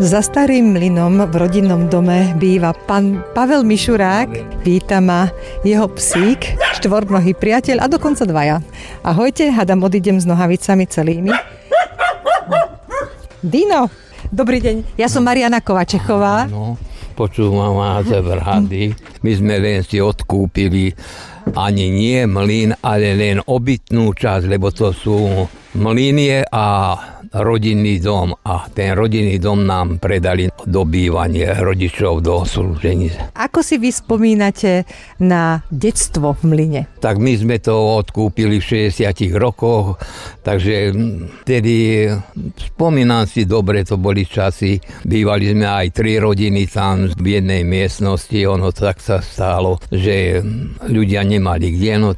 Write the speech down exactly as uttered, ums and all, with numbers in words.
Za starým mlynom v rodinnom dome býva pán Pavel Mišurák. Víta ma jeho psík, štvornohý priateľ a dokonca dvaja. Ahojte, hadam odídem s nohavicami celými. Dino, dobrý deň. Ja som Mariana Kovačechová. No, počúvam vás vrhady. My sme len si odkúpili ani nie mlyn, ale len obytnú časť, lebo to sú mlynie a rodinný dom. A ten rodinný dom nám predali do bývania rodičov do slúženice. Ako si vy spomínate na detstvo v mlyne? Tak my sme to odkúpili v šesťdesiatych rokoch, takže vtedy spomínam si dobre, to boli časy. Bývali sme aj tri rodiny tam v jednej miestnosti, ono tak sa stalo, že ľudia nemali kde, no